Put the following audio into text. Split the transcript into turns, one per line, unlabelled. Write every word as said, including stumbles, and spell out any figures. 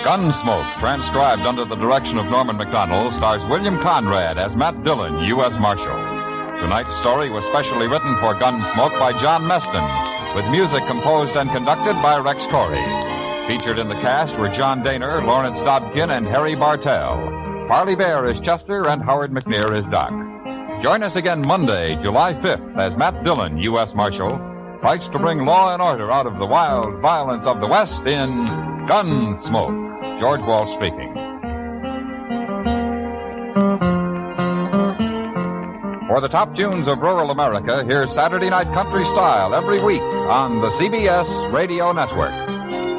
Gunsmoke, transcribed under the direction of Norman Macdonald, stars William Conrad as Matt Dillon, U S Marshal. Tonight's story was specially written for Gunsmoke by John Meston, with music composed and conducted by Rex Corey. Featured in the cast were John Daner, Lawrence Dobkin, and Harry Bartell. Parley Bear is Chester, and Howard McNear is Doc. Join us again Monday, July fifth, as Matt Dillon, U S Marshal, fights to bring law and order out of the wild violence of the West in Gunsmoke. George Walsh speaking. For the top tunes of rural America, hear Saturday Night Country Style every week on the C B S Radio Network.